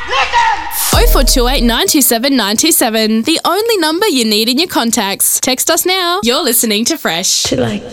0428 927 927. The only number you need in your contacts. Text us now. You're listening to Fresh.